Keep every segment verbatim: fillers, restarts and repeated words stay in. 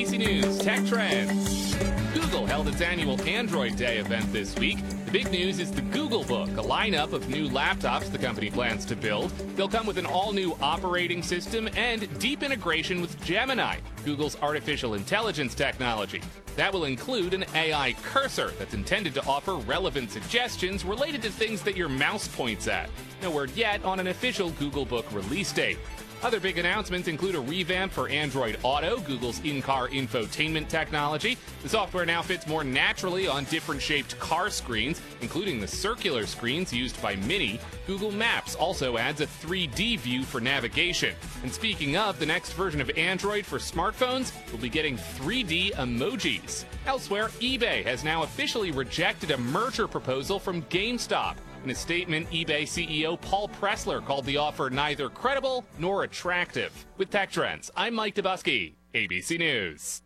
A B C News Tech Trends. Google held its annual Android Day event this week. The big news is the Google Book, a lineup of new laptops the company plans to build. They'll come with an all-new operating system and deep integration with Gemini, Google's artificial intelligence technology. That will include an A I cursor that's intended to offer relevant suggestions related to things that your mouse points at. No word yet on an official Google Book release date. Other big announcements include a revamp for Android Auto, Google's in-car infotainment technology. The software now fits more naturally on different shaped car screens, including the circular screens used by Mini. Google Maps also adds a three D view for navigation. And speaking of, the next version of Android for smartphones will be getting three D emojis. Elsewhere, eBay has now officially rejected a merger proposal from GameStop. In a statement, eBay C E O Paul Pressler called the offer neither credible nor attractive. With Tech Trends, I'm Mike Dubusky, A B C News.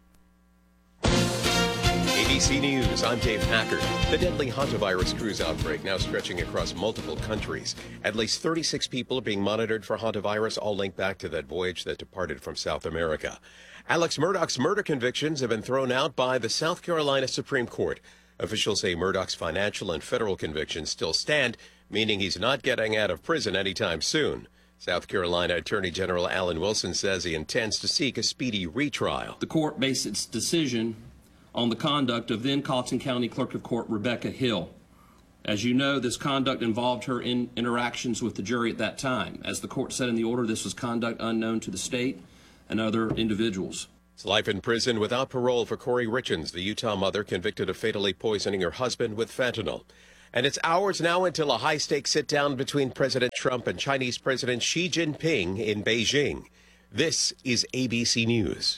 A B C News, I'm Dave Packard. The deadly hantavirus cruise outbreak now stretching across multiple countries. At least thirty-six people are being monitored for hantavirus, all linked back to that voyage that departed from South America. Alex Murdaugh's murder convictions have been thrown out by the South Carolina Supreme Court. Officials say Murdaugh's financial and federal convictions still stand, meaning he's not getting out of prison anytime soon. South Carolina Attorney General Alan Wilson says he intends to seek a speedy retrial. The court based its decision on the conduct of then Colleton County Clerk of Court Rebecca Hill. As you know, this conduct involved her in interactions with the jury at that time. As the court said in the order, this was conduct unknown to the state and other individuals. It's life in prison without parole for Corey Richens, the Utah mother convicted of fatally poisoning her husband with fentanyl. And it's hours now until a high-stakes sit-down between President Trump and Chinese President Xi Jinping in Beijing. This is A B C News.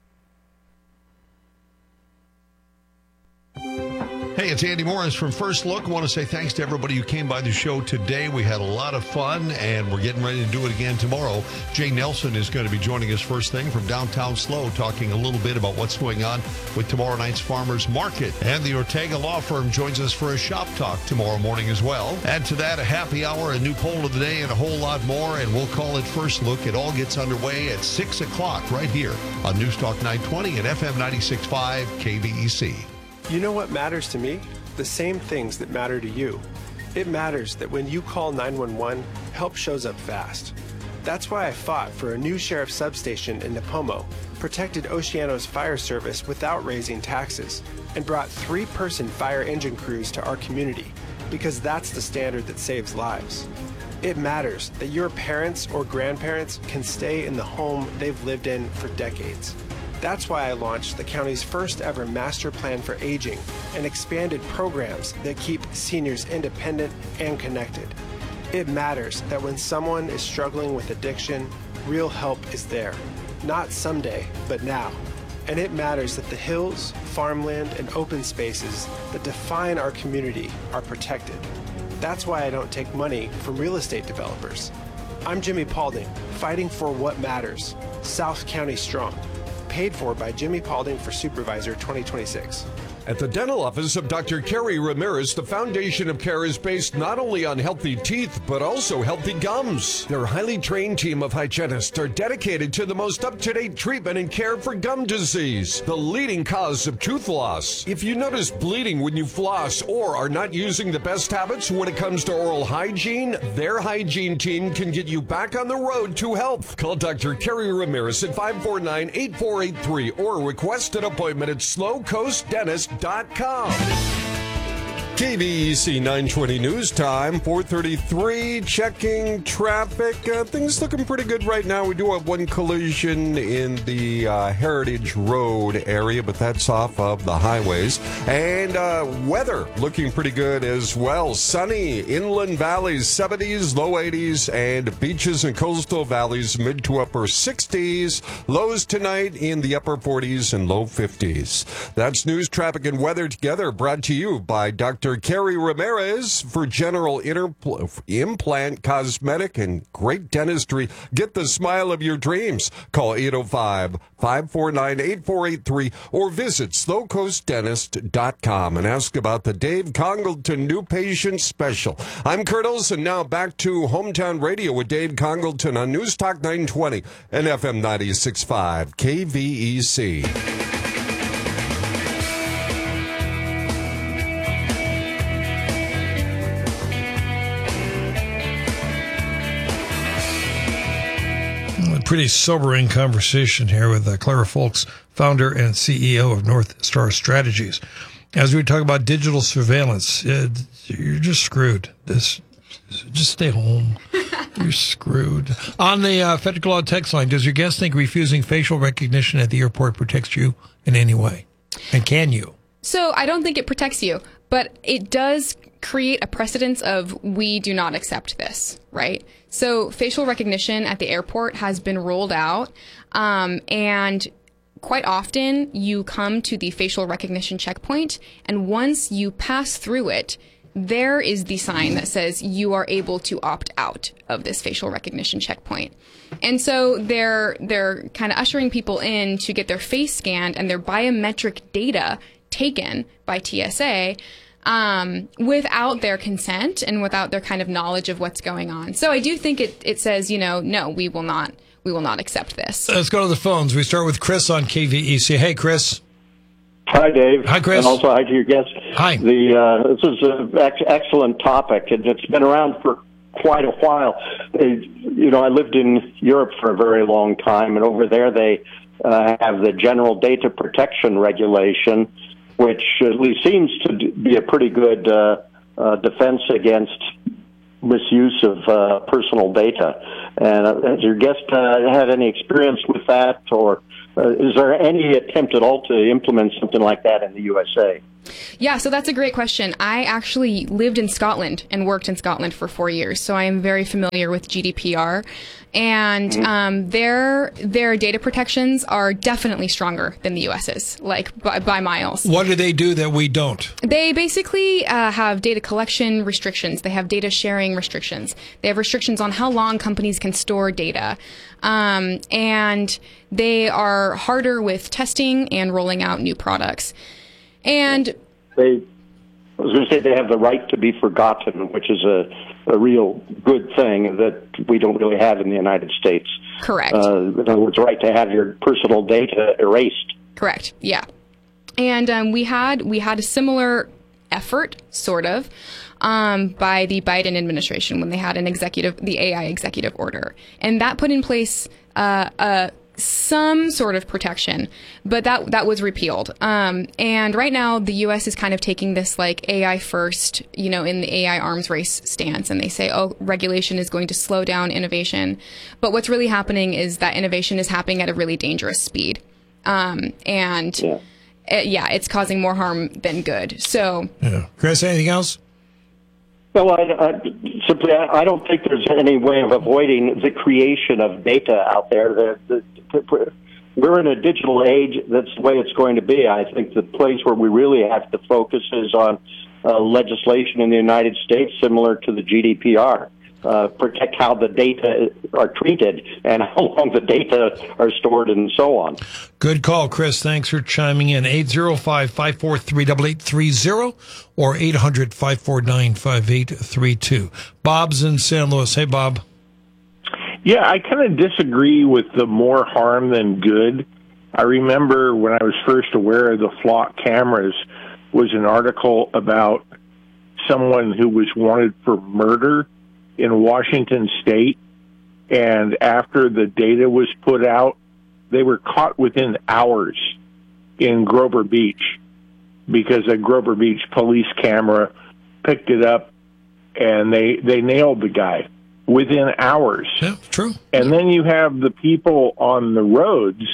Hey, it's Andy Morris from First Look. I want to say thanks to everybody who came by the show today. We had a lot of fun, and we're getting ready to do it again tomorrow. Jay Nelson is going to be joining us first thing from downtown SLO, talking a little bit about what's going on with tomorrow night's Farmers Market. And the Ortega Law Firm joins us for a shop talk tomorrow morning as well. Add to that a happy hour, a new poll of the day, and a whole lot more, and we'll call it First Look. It all gets underway at six o'clock right here on News Talk nine twenty and F M ninety-six point five K V E C. You know what matters to me? The same things that matter to you. It matters that when you call nine one one, help shows up fast. That's why I fought for a new sheriff substation in Nipomo, protected Oceano's fire service without raising taxes, and brought three-person fire engine crews to our community, because that's the standard that saves lives. It matters that your parents or grandparents can stay in the home they've lived in for decades. That's why I launched the county's first ever master plan for aging and expanded programs that keep seniors independent and connected. It matters that when someone is struggling with addiction, real help is there. Not someday, but now. And it matters that the hills, farmland, and open spaces that define our community are protected. That's why I don't take money from real estate developers. I'm Jimmy Paulding, fighting for what matters. South County Strong. Paid for by Jimmy Paulding for Supervisor twenty twenty-six. At the dental office of Doctor Kerry Ramirez, the foundation of care is based not only on healthy teeth, but also healthy gums. Their highly trained team of hygienists are dedicated to the most up-to-date treatment and care for gum disease, the leading cause of tooth loss. If you notice bleeding when you floss or are not using the best habits when it comes to oral hygiene, their hygiene team can get you back on the road to health. Call Doctor Kerry Ramirez at five four nine, eight four eight three or request an appointment at slow coast dentist dot com. K V E C nine twenty News Time, four thirty-three, checking traffic. Uh, things looking pretty good right now. We do have one collision in the uh, Heritage Road area, but that's off of the highways. And uh, weather looking pretty good as well. Sunny, inland valleys, seventies, low eighties, and beaches and coastal valleys, mid to upper sixties. Lows tonight in the upper forties and low fifties. That's news, traffic, and weather together, brought to you by Doctor Doctor Kerry Ramirez for general interpl- implant, cosmetic, and great dentistry. Get the smile of your dreams. Call eight oh five, five four nine, eight four eight three or visit slow coast dentist dot com and ask about the Dave Congleton New Patient Special. I'm Kurt Olson. Now back to Hometown Radio with Dave Congleton on News Talk nine twenty and F M ninety-six point five K V E C. Pretty sobering conversation here with uh, Clara Folks, founder and C E O of North Star Strategies. As we talk about digital surveillance, uh, you're just screwed. This, just stay home. You're screwed. On the uh, Federal Law text line, does your guest think refusing facial recognition at the airport protects you in any way? And can you? So I don't think it protects you, but it does create a precedence of we do not accept this, right? So facial recognition at the airport has been rolled out, um, and quite often you come to the facial recognition checkpoint, and once you pass through it, there is the sign that says you are able to opt out of this facial recognition checkpoint. And so they're they're kind of ushering people in to get their face scanned and their biometric data taken by T S A um, without their consent and without their kind of knowledge of what's going on. So I do think it, it says, you know, no, we will not we will not accept this. Let's go to the phones. We start with Chris on K V E C. Hey, Chris. Hi, Dave. Hi, Chris. And also hi to your guests. Hi. The, uh, this is an ex- excellent topic, and it's been around for quite a while. Uh, you know, I lived in Europe for a very long time, and over there they uh, have the General Data Protection Regulation, which at least seems to be a pretty good uh, uh, defense against misuse of uh, personal data. And uh, has your guest uh, had any experience with that, or uh, is there any attempt at all to implement something like that in the U S A? Yeah, so that's a great question. I actually lived in Scotland and worked in Scotland for four years, so I am very familiar with G D P R. And mm-hmm. um, their their data protections are definitely stronger than the U S's, like by, by miles. What do they do that we don't? They basically uh, have data collection restrictions. They have data sharing restrictions. They have restrictions on how long companies can store data. Um, and they are harder with testing and rolling out new products. And they, I was going to say they have the right to be forgotten, which is a, a real good thing that we don't really have in the United States. Correct. Uh, in other words, right to have your personal data erased. Correct. Yeah. And um, we had we had a similar effort, sort of, um, by the Biden administration when they had an executive, the A I executive order, and that put in place uh, a. some sort of protection, but that that was repealed. Um, and right now, the U S is kind of taking this like A I first, you know, in the A I arms race stance, and they say, oh, regulation is going to slow down innovation. But what's really happening is that innovation is happening at a really dangerous speed, um, and yeah. It, yeah, it's causing more harm than good. So, yeah. Chris, anything else? No, I, I, simply, I, I don't think there's any way of avoiding the creation of data out there. The, the, the, we're in a digital age. That's the way it's going to be. I think the place where we really have to focus is on uh, legislation in the United States similar to the G D P R. Uh, protect how the data are treated and how long the data are stored and so on. Good call, Chris. Thanks for chiming in. eight oh five, five four three, eight eight three oh or eight hundred, five four nine, five eight three two. Bob's in San Luis. Hey, Bob. Yeah, I kind of disagree with the more harm than good. I remember when I was first aware of the flock cameras was an article about someone who was wanted for murder in Washington State, and after the data was put out, they were caught within hours in Grover Beach because a Grover Beach police camera picked it up, and they, they nailed the guy within hours. Yeah, true. And then you have the people on the roads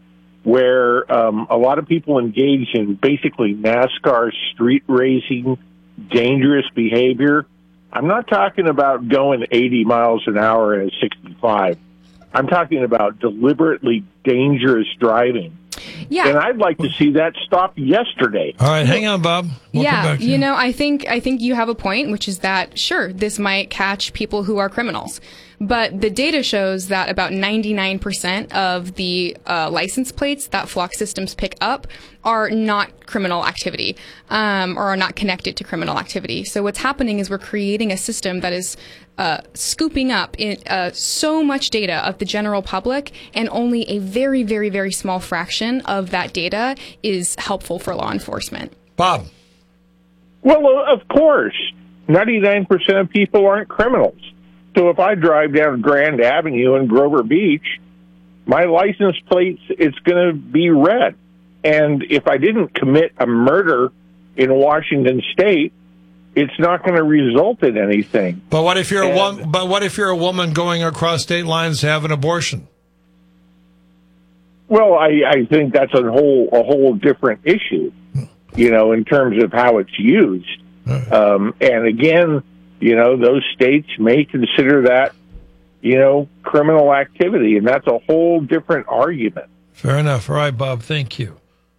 where um, a lot of people engage in basically NASCAR street racing, dangerous behavior. I'm not talking about going eighty miles an hour at sixty-five. I'm talking about deliberately dangerous driving. Yeah. And I'd like to see that stop yesterday. All right, hang on, Bob. We'll yeah, you. you know, I think I think you have a point, which is that sure, this might catch people who are criminals, but the data shows that about ninety-nine percent of the uh, license plates that Flock systems pick up are not criminal activity, um, or are not connected to criminal activity. So what's happening is we're creating a system that is uh, scooping up in, uh, so much data of the general public, and only a very, very, very small fraction of that data is helpful for law enforcement. Bob. Well, of course, ninety-nine percent of people aren't criminals. So if I drive down Grand Avenue in Grover Beach, my license plate, it's going to be red. And if I didn't commit a murder in Washington State, it's not going to result in anything. But what if you're and, a woman? But what if you're a woman going across state lines to have an abortion? Well, I, I think that's a whole a whole different issue, you know, in terms of how it's used. Um, and again, you know, those states may consider that, you know, criminal activity, and that's a whole different argument. Fair enough. All right, Bob. Thank you.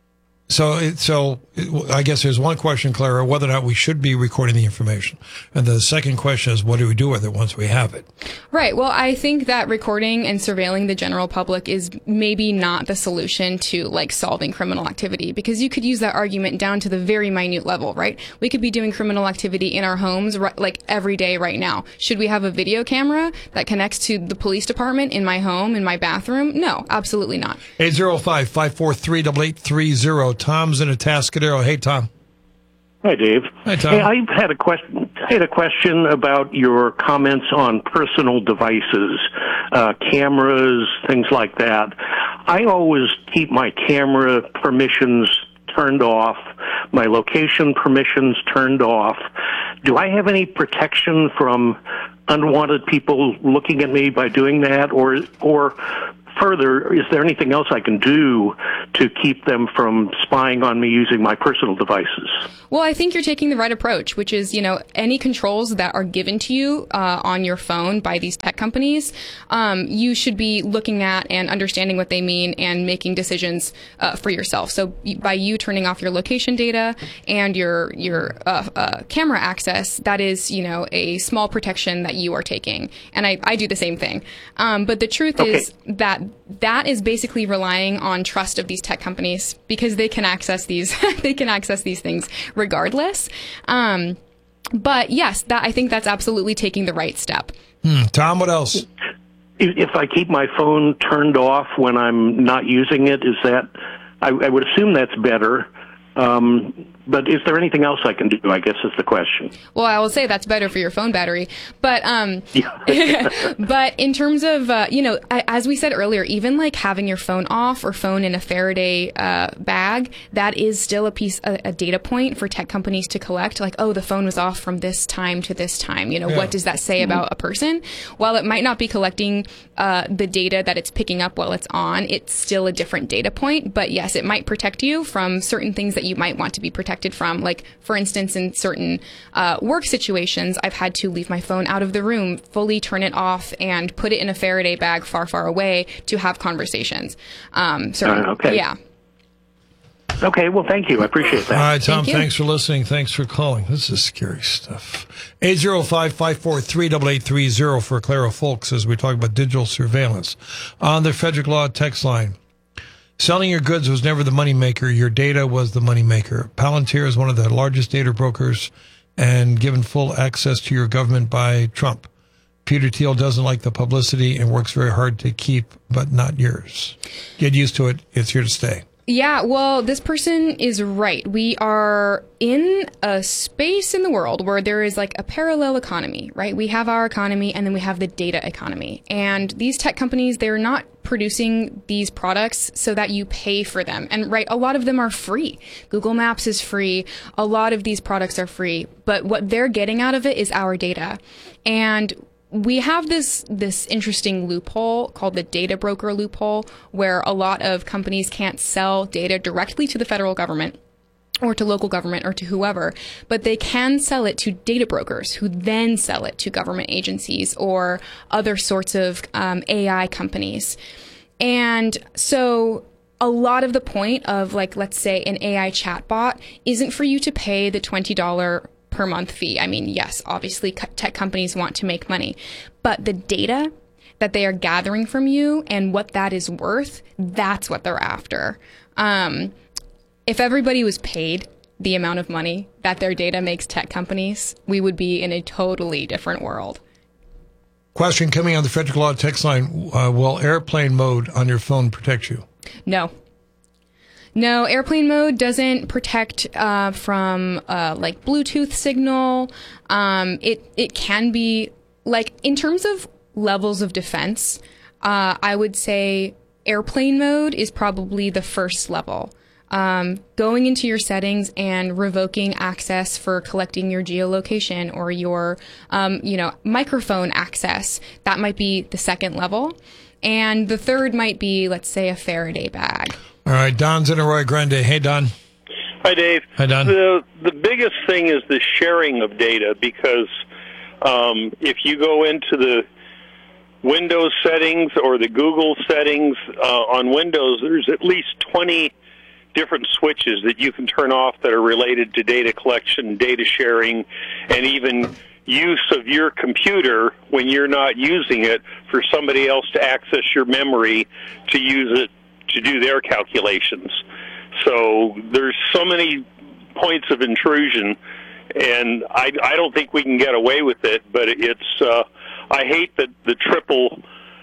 So, it, so it, I guess there's one question, Clara, whether or not we should be recording the information. And the second question is, what do we do with it once we have it? Right. Well, I think that recording and surveilling the general public is maybe not the solution to, like, solving criminal activity, because you could use that argument down to the very minute level, right? We could be doing criminal activity in our homes, right, like, every day right now. Should we have a video camera that connects to the police department in my home, in my bathroom? No, absolutely not. eight oh five, five four three, eight eight three oh. Tom's in Atascadero. Hey, Tom. Hi, Dave. Hi, Tom. Hey, I had a question. I had a question about your comments on personal devices, uh, cameras, things like that. I always keep my camera permissions turned off, my location permissions turned off. Do I have any protection from unwanted people looking at me by doing that, or or? Further, is there anything else I can do to keep them from spying on me using my personal devices? Well, I think you're taking the right approach, which is, you know, any controls that are given to you uh, on your phone by these tech companies, um, you should be looking at and understanding what they mean and making decisions uh, for yourself. So by you turning off your location data and your your uh, uh, camera access, that is, you know, a small protection that you are taking. And I, I do the same thing. Um, but the truth okay. is that that is basically relying on trust of these tech companies, because they can access these they can access these things regardless. Um, but yes, that I think that's absolutely taking the right step. Hmm. Tom, what else? If I keep my phone turned off when I'm not using it, is that I, I would assume that's better. Um, but is there anything else I can do, I guess is the question. Well, I will say that's better for your phone battery. But um, but in terms of, uh, you know, as we said earlier, even like having your phone off or phone in a Faraday uh, bag, that is still a piece, a, a data point for tech companies to collect. Like, oh, the phone was off from this time to this time. You know, yeah. What does that say mm-hmm. about a person? While it might not be collecting uh, the data that it's picking up while it's on, it's still a different data point. But yes, it might protect you from certain things that you might want to be protected from. Like, for instance, in certain uh, work situations, I've had to leave my phone out of the room, fully turn it off, and put it in a Faraday bag far, far away to have conversations. Um, so, uh, okay. Yeah. Okay, well, thank you. I appreciate that. All right, Tom, Thank thanks for listening. Thanks for calling. This is scary stuff. eight oh five, five four three, eight eight three oh for Clara Folks as we talk about digital surveillance. On the Frederick Law text line, selling your goods was never the moneymaker. Your data was the moneymaker. Palantir is one of the largest data brokers and given full access to your government by Trump. Peter Thiel doesn't like the publicity and works very hard to keep, but not yours. Get used to it. It's here to stay. Yeah, well, this person is right. We are in a space in the world where there is like a parallel economy, right? We have our economy and then we have the data economy. And these tech companies, they're not producing these products so that you pay for them. And right, a lot of them are free. Google Maps is free. A lot of these products are free. But what they're getting out of it is our data. And we have this this interesting loophole called the data broker loophole, where a lot of companies can't sell data directly to the federal government or to local government or to whoever, but they can sell it to data brokers who then sell it to government agencies or other sorts of um, A I companies. And so a lot of the point of, like, let's say an A I chatbot isn't for you to pay the twenty dollars per month fee. I mean, yes, obviously tech companies want to make money, but the data that they are gathering from you and what that is worth, that's what they're after. Um, if everybody was paid the amount of money that their data makes tech companies, we would be in a totally different world. Question coming on the Frederick Law text line. Uh, will airplane mode on your phone protect you? No. No, airplane mode doesn't protect uh, from uh, like Bluetooth signal. Um, it, it can be, like, in terms of levels of defense, uh, I would say airplane mode is probably the first level. Um, going into your settings and revoking access for collecting your geolocation or your, um, you know, microphone access, that might be the second level. And the third might be, let's say, a Faraday bag. All right, Don's in Arroyo Grande. Hey, Don. Hi, Dave. Hi, Don. The, the biggest thing is the sharing of data, because um, if you go into the Windows settings or the Google settings uh, on Windows, there's at least twenty different switches that you can turn off that are related to data collection, data sharing, and even use of your computer when you're not using it for somebody else to access your memory to use it to do their calculations. So there's so many points of intrusion, and I, I don't think we can get away with it, but it's, uh, I hate that the triple,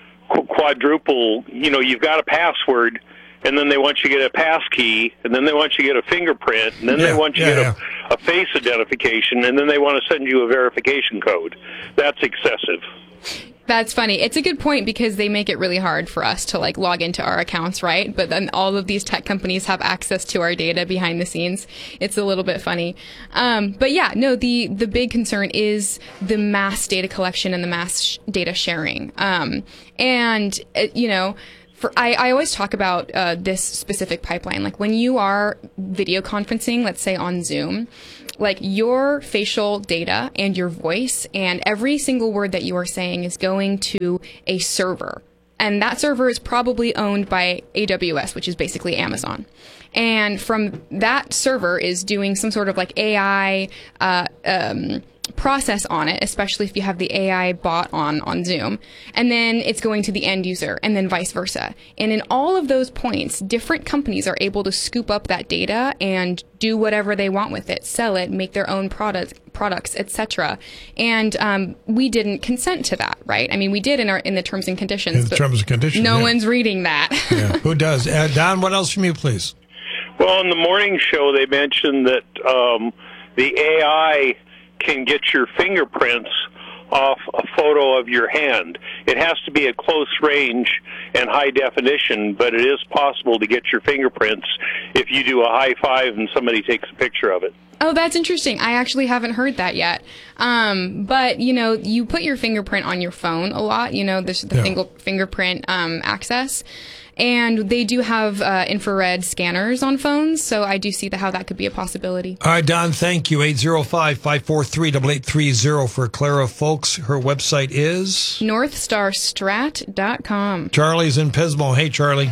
quadruple, you know, you've got a password, and then they want you to get a pass key, and then they want you to get a fingerprint, and then yeah, they want you to yeah, get yeah. a, a face identification, and then they want to send you a verification code. That's excessive. That's funny. It's a good point, because they make it really hard for us to, like, log into our accounts, right? But then all of these tech companies have access to our data behind the scenes. It's a little bit funny. Um, but yeah, no, the, the big concern is the mass data collection and the mass sh- data sharing. Um, and, uh, you know, For, I, I always talk about uh, this specific pipeline. Like, when you are video conferencing, let's say on Zoom, like, your facial data and your voice and every single word that you are saying is going to a server. And that server is probably owned by A W S, which is basically Amazon. And from that server is doing some sort of, like, A I uh, um process on it, especially if you have the A I bot on on Zoom, and then it's going to the end user, and then vice versa. And in all of those points, different companies are able to scoop up that data and do whatever they want with it, sell it, make their own product, products, et cetera. And um, we didn't consent to that, right? I mean, we did in our in the terms and conditions. In the terms and conditions, no yeah. one's reading that. Yeah. Who does? Uh, Don, what else from you, please? Well, on the morning show, they mentioned that um, the A I can get your fingerprints off a photo of your hand. It has to be at close range and high definition, but it is possible to get your fingerprints if you do a high five and somebody takes a picture of it. Oh, that's interesting. I actually haven't heard that yet. Um, but, you know, you put your fingerprint on your phone a lot, you know, the, the yeah. single fingerprint um, access. And they do have uh, infrared scanners on phones, so I do see the, how that could be a possibility. All right, Don, thank you. eight zero five, five four three, eight eight three zero for Clara Folks. Her website is? north star strat dot com. Charlie's in Pismo. Hey, Charlie.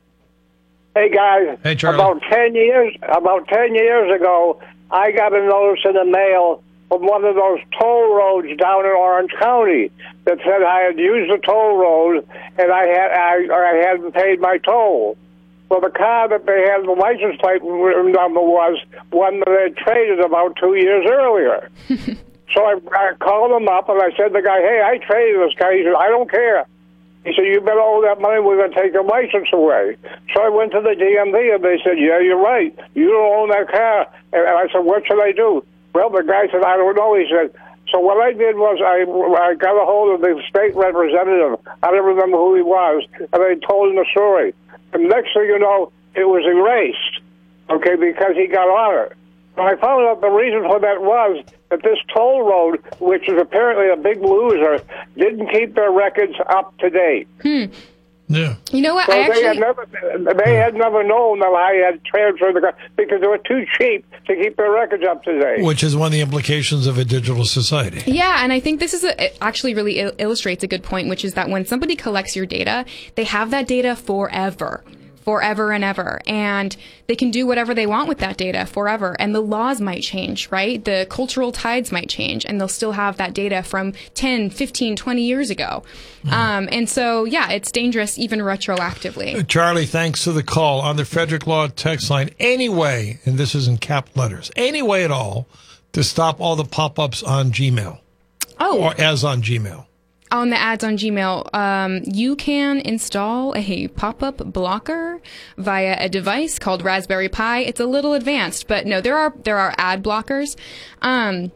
Hey, guys. Hey, Charlie. About ten years, about ten years ago, I got a notice in the mail from one of those toll roads down in Orange County that said I had used the toll road and I had I, or I hadn't paid my toll. Well, the car that they had the license plate number was one that they traded about two years earlier. So I, I called them up and I said to the guy, "Hey, I traded this car." He said, "I don't care." He said, "You better owe that money. We're going to take your license away." So I went to the D M V and they said, "Yeah, you're right. You don't own that car." And I said, "What should I do?" Well, the guy said, "I don't know." He said, so what I did was I, I got a hold of the state representative. I don't remember who he was, and I told him the story. And next thing you know, it was erased, okay, because he got on it. And I found out the reason for that was that this toll road, which is apparently a big loser, didn't keep their records up to date. Hmm. Yeah. You know what? So I they actually had never they had never known that I had transferred the car because they were too cheap to keep their records up to date. Which is one of the implications of a digital society. Yeah, and I think this is a, it actually really il- illustrates a good point, which is that when somebody collects your data, they have that data forever. forever and ever. And they can do whatever they want with that data forever. And the laws might change, right? The cultural tides might change, and they'll still have that data from ten, fifteen, twenty years ago. Mm. Um, and so, yeah, it's dangerous even retroactively. Charlie, thanks for the call on the Frederick Law text line. Anyway, and this is in cap letters, any way at all to stop all the pop-ups on Gmail. Oh. Or as on Gmail. On the ads on Gmail, um, you can install a pop-up blocker via a device called Raspberry Pi. It's a little advanced, but no, there are there are ad blockers. Um,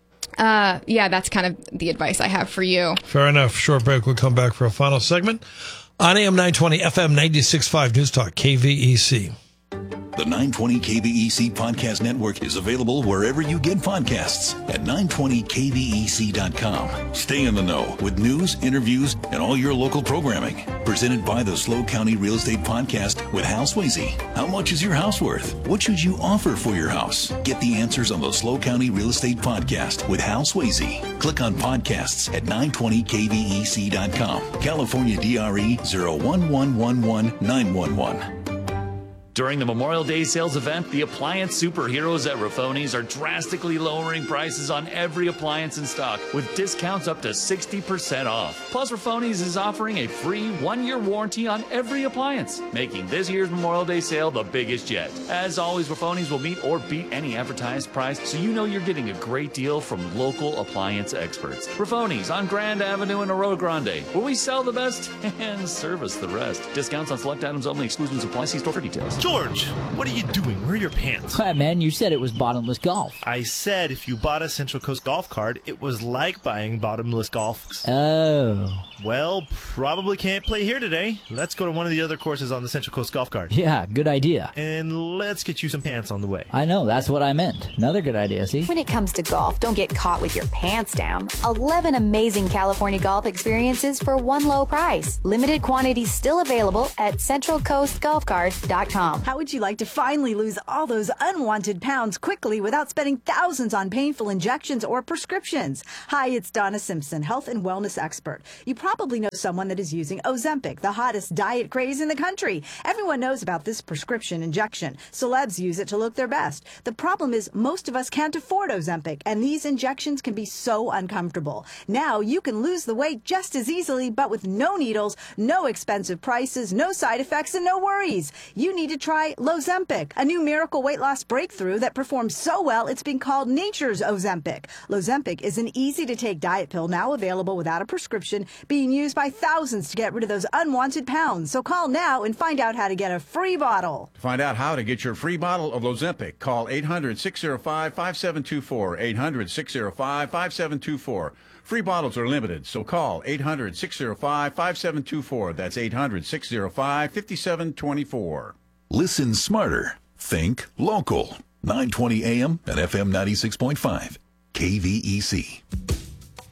uh, yeah, that's kind of the advice I have for you. Fair enough. Short break. We'll come back for a final segment on A M nine twenty, F M ninety-six point five News Talk, K V E C. The nine twenty K V E C Podcast Network is available wherever you get podcasts at nine twenty K V E C dot com. Stay in the know with news, interviews, and all your local programming. Presented by the Slow County Real Estate Podcast with Hal Swayze. How much is your house worth? What should you offer for your house? Get the answers on the Slow County Real Estate Podcast with Hal Swayze. Click on podcasts at nine twenty K V E C dot com. California D R E zero one one one one nine one one. During the Memorial Day sales event, the appliance superheroes at Rafoni's are drastically lowering prices on every appliance in stock with discounts up to sixty percent off. Plus, Rafoni's is offering a free one-year warranty on every appliance, making this year's Memorial Day sale the biggest yet. As always, Rafoni's will meet or beat any advertised price, so you know you're getting a great deal from local appliance experts. Rafoni's on Grand Avenue in Arroyo Grande, where we sell the best and service the rest. Discounts on select items only. Exclusions apply. See store for details. George, what are you doing? Where are your pants? Hi, man, you said it was bottomless golf. I said if you bought a Central Coast golf card, it was like buying bottomless golf. Oh. Well, probably can't play here today. Let's go to one of the other courses on the Central Coast golf card. Yeah, good idea. And let's get you some pants on the way. I know, that's what I meant. Another good idea, see? When it comes to golf, don't get caught with your pants down. eleven amazing California golf experiences for one low price. Limited quantities still available at central coast golf card dot com. How would you like to finally lose all those unwanted pounds quickly without spending thousands on painful injections or prescriptions? Hi, it's Donna Simpson, health and wellness expert. You probably know someone that is using Ozempic, the hottest diet craze in the country. Everyone knows about this prescription injection. Celebs use it to look their best. The problem is most of us can't afford Ozempic, and these injections can be so uncomfortable. Now you can lose the weight just as easily, but with no needles, no expensive prices, no side effects, and no worries. You need to try Lozempic, a new miracle weight loss breakthrough that performs so well it's been called nature's Ozempic. Lozempic is an easy-to-take diet pill now available without a prescription, being used by thousands to get rid of those unwanted pounds. So call now and find out how to get a free bottle. To find out how to get your free bottle of Lozempic, call eight hundred, six oh five, five seven two four, eight hundred, six oh five, five seven two four. Free bottles are limited, so call eight hundred, six oh five, five seven two four. That's eight hundred, six oh five, five seven two four. Listen smarter. Think local. nine twenty A M and F M ninety-six point five. K V E C.